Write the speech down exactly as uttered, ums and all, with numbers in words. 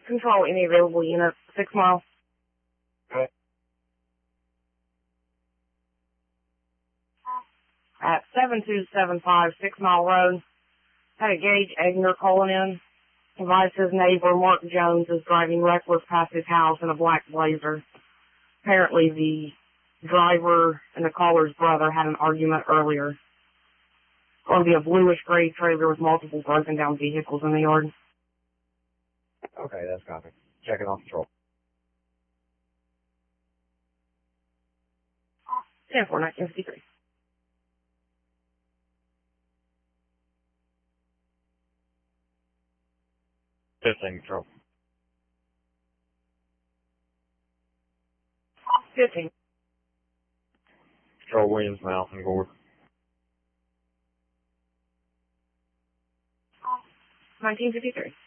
Control any available unit, six mile. Okay. At seven two seven five Six Mile Road, had a Gage Egner calling in. Advised his neighbor, Mark Jones, is driving reckless past his house in a black Blazer. Apparently the driver and the caller's brother had an argument earlier. Going to be a bluish-gray trailer with multiple broken-down vehicles in the yard. Okay, that's copy. Checking off patrol. ten four nineteen fifty-three. fifteen patrol. fifteen. Patrol Williams, Mouth, and Gord. nineteen fifty-three.